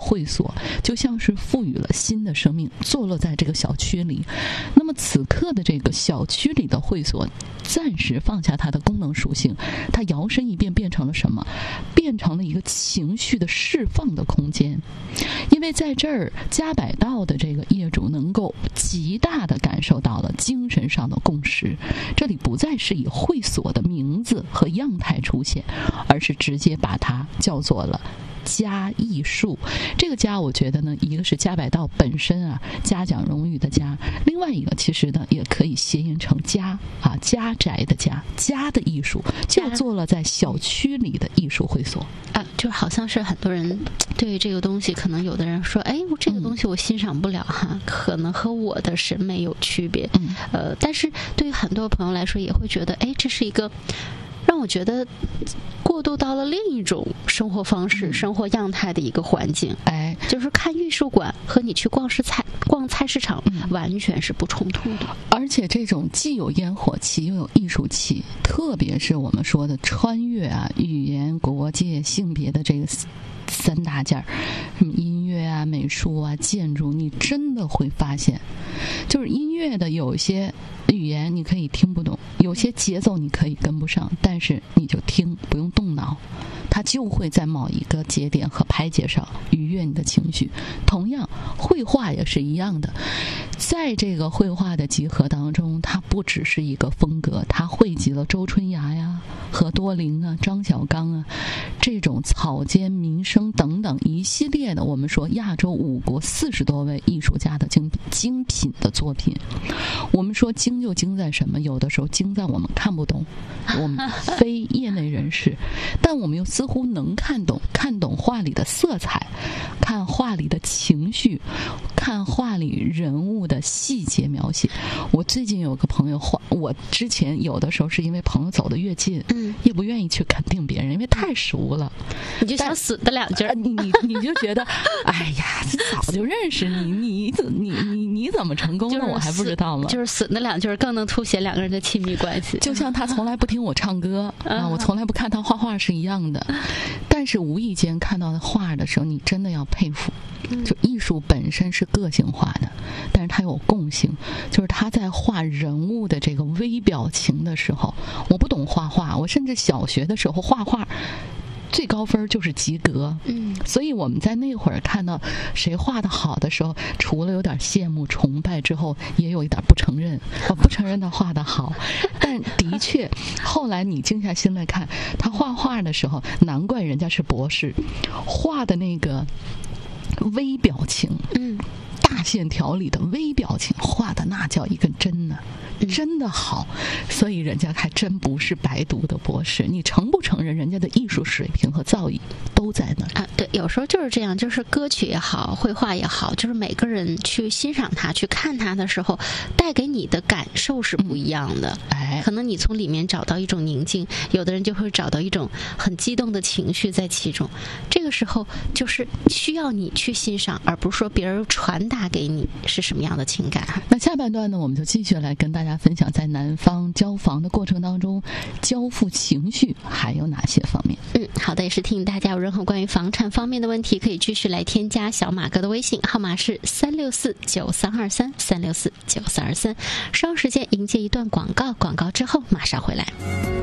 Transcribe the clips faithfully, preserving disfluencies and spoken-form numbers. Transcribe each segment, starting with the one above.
会所就像是赋予了新的生命，坐落在这个小区里。那么此刻的这个小区里的会所暂时放下它的功能属性，它摇身一变变成了什么？变成了一个情绪的释放的空间。因为在这儿嘉百道的这个业主能够极大的感受到了精神上的共识，这里不再是以会所的名字和样态出现，而是直接把它叫做了嘉艺术。这个嘉我觉得呢，一个是嘉百道本身啊，嘉奖荣誉的嘉，另外一个其实呢也可以谐音成家啊，家宅的家，家的艺术就做了在小区里的艺术会所啊，就好像是很多人对这个东西，可能有的人说，哎，这个东西我欣赏不了哈，嗯、可能和我的审美有区别，嗯，呃，但是对于很多朋友来说，也会觉得，哎，这是一个让我觉得过渡到了另一种生活方式、嗯、生活样态的一个环境。哎，就是看艺术馆和你去逛市菜、逛菜市场、嗯、完全是不冲突的。 而且这种既有烟火气又有艺术气，特别是我们说的穿越啊、语言、国界、性别的这个三大件儿，什么音乐啊、美术啊、建筑，你真的会发现，就是音乐的有些语言你可以听不懂，有些节奏你可以跟不上，但是你就听，不用动脑，它就会在某一个节点和拍节上愉悦你的情绪。同样，绘画也是一样的，在这个绘画的集合当中，它不只是一个风格，它汇集了周春芽呀、何多灵啊、张小刚啊这种草间弥生等等一系列的，我们说亚洲五国四十多位艺术家的精精品的作品。我们说精就精在什么？有的时候精在我们看不懂，我们非业内人士，但我们又似乎能看懂，看懂画里的色彩，看画里的情绪，看画里人物的细节描写。我最近有个朋友画，我之前有的时候是因为朋友走得越近，嗯，也不愿意去肯定别人，因为太熟了， 你就想损他两句， 你你你就觉得，哎呀，早就认识你，你你你你怎么成功的，我还不知道吗？ 就是损那两句更能凸显两个人的亲密关系。 就像他从来不听我唱歌啊，我从来不看他画画是一样的。但是无意间看到画的时候，你真的要佩服。就艺术本身是个性化的，但是它有共性，就是他在画人物的这个微表情的时候，我不懂画画，我甚至小学的时候画画最高分就是及格，嗯，所以我们在那会儿看到谁画得好的时候，除了有点羡慕崇拜之后，也有一点不承认，我不承认他画得好，但的确后来你静下心来看他画画的时候，难怪人家是博士，画的那个微表情，嗯，大线条里的微表情画的那叫一个真呢，真的好，所以人家还真不是白读的博士。你承不承认人家的艺术水平和造诣都在那啊？对，有时候就是这样，就是歌曲也好，绘画也好，就是每个人去欣赏它、去看它的时候，带给你的感受是不一样的。嗯、哎，可能你从里面找到一种宁静，有的人就会找到一种很激动的情绪在其中。这个时候就是需要你去欣赏，而不是说别人传达给你是什么样的情感。 那下半段呢，我们就继续来跟大家分享在南方交房的过程当中，交付情绪还有哪些方面。 嗯，好的，也是提醒大家有任何关于房产方面的问题，可以继续来添加小马哥的微信，号码是三六四九三二三三六四九三二三。稍后时间迎接一段广告，广告之后马上回来。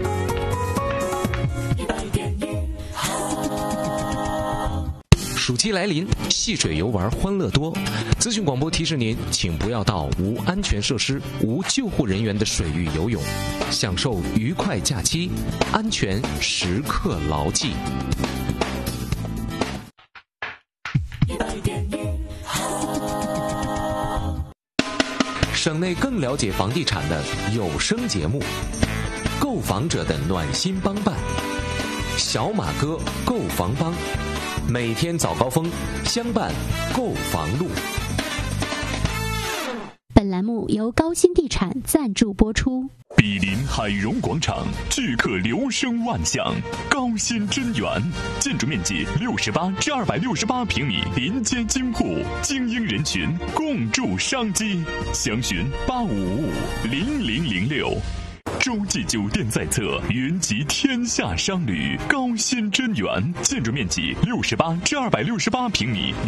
暑期来临，戏水游玩欢乐多。资讯广播提示您，请不要到无安全设施、无救护人员的水域游泳，享受愉快假期，安全时刻牢记。省内更了解房地产的有声节目，购房者的暖心帮办，小马哥购房帮。每天早高峰相伴购房路。 本栏目由高新地产赞助播出。 毗邻海荣广场，聚客流声万象。高新真源，建筑面积六十八至二百六十八平米，临街金铺，精英人群共筑商机。详询八五五五零零零六。洲际酒店在侧，云集天下商旅。高新真源，建筑面积六十八至二百六十八平米。